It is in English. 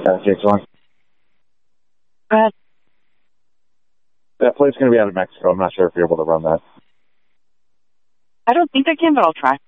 Jake's on. Go ahead. That plate's going to be out of Mexico. I'm not sure if you're able to run that. I don't think I can, but I'll try.